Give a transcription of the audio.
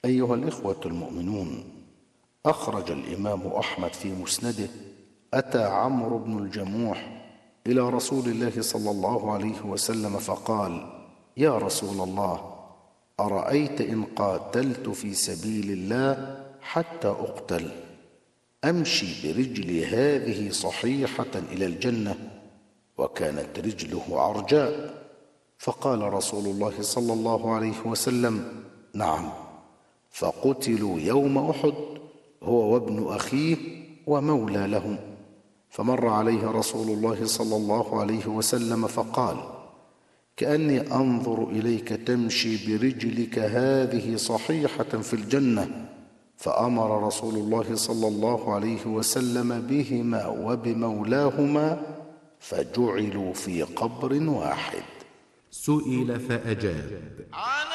أيها الإخوة المؤمنون، أخرج الإمام أحمد في مسنده: أتى عمرو بن الجموح إلى رسول الله صلى الله عليه وسلم فقال: يا رسول الله، أرأيت إن قاتلت في سبيل الله حتى أقتل، أمشي برجلي هذه صحيحة إلى الجنة؟ وكانت رجله عرجاء. فقال رسول الله صلى الله عليه وسلم: نعم. فقتلوا يوم أحد هو وابن أخيه ومولى له. فمر عليه رسول الله صلى الله عليه وسلم فقال: كأني أنظر إليك تمشي برجلك هذه صحيحة في الجنة. فأمر رسول الله صلى الله عليه وسلم بهما وبمولاهما، فجعلوا في قبر واحد. سئل فأجاب: